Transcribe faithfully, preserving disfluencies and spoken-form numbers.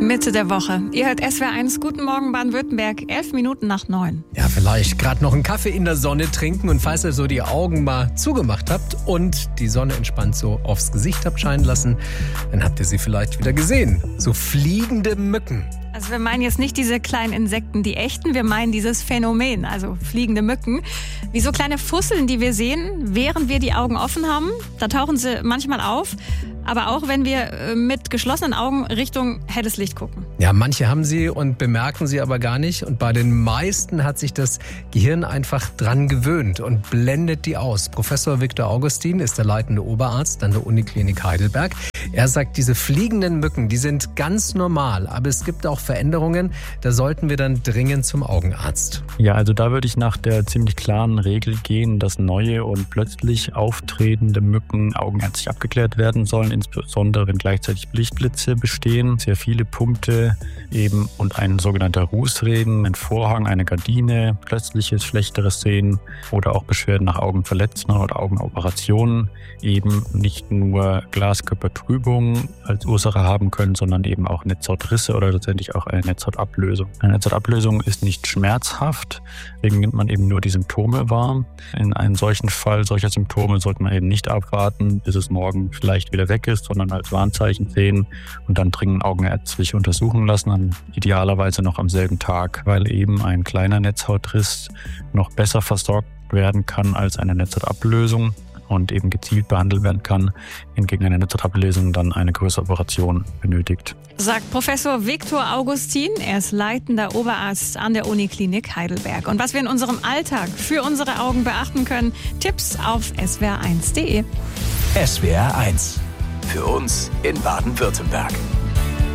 Mitte der Woche. Ihr hört S W R eins. Guten Morgen Baden-Württemberg. Elf Minuten nach neun. Ja, vielleicht gerade noch einen Kaffee in der Sonne trinken und falls ihr so die Augen mal zugemacht habt und die Sonne entspannt so aufs Gesicht habt scheinen lassen, dann habt ihr sie vielleicht wieder gesehen. So fliegende Mücken. Also wir meinen jetzt nicht diese kleinen Insekten, die echten, wir meinen dieses Phänomen, also fliegende Mücken. Wie so kleine Fusseln, die wir sehen, während wir die Augen offen haben. Da tauchen sie manchmal auf, aber auch wenn wir mit geschlossenen Augen Richtung helles Licht gucken. Ja, manche haben sie und bemerken sie aber gar nicht. Und bei den meisten hat sich das Gehirn einfach dran gewöhnt und blendet die aus. Professor Viktor Augustin ist der leitende Oberarzt an der Uniklinik Heidelberg. Er sagt, diese fliegenden Mücken, die sind ganz normal, aber es gibt auch Veränderungen, da sollten wir dann dringend zum Augenarzt. Ja, also da würde ich nach der ziemlich klaren Regel gehen, dass neue und plötzlich auftretende Mücken augenärztlich abgeklärt werden sollen, insbesondere wenn gleichzeitig Lichtblitze bestehen, sehr viele Punkte eben und ein sogenannter Rußreden, ein Vorhang, eine Gardine, plötzliches, schlechteres Sehen oder auch Beschwerden nach Augenverletzungen oder Augenoperationen, eben nicht nur Glaskörpertrübung als Ursache haben können, sondern eben auch Netzhautrisse oder letztendlich auch eine Netzhautablösung. Eine Netzhautablösung ist nicht schmerzhaft, deswegen nimmt man eben nur die Symptome wahr. In einem solchen Fall solcher Symptome sollte man eben nicht abwarten, bis es morgen vielleicht wieder weg ist, sondern als Warnzeichen sehen und dann dringend augenärztlich untersuchen lassen, dann idealerweise noch am selben Tag, weil eben ein kleiner Netzhautriss noch besser versorgt werden kann als eine Netzhautablösung und eben gezielt behandelt werden kann, hingegen eine Netzhautablösung dann eine größere Operation benötigt. Sagt Professor Viktor Augustin, er ist leitender Oberarzt an der Uniklinik Heidelberg. Und was wir in unserem Alltag für unsere Augen beachten können, Tipps auf S W R eins punkt de. S W R eins. Für uns in Baden-Württemberg.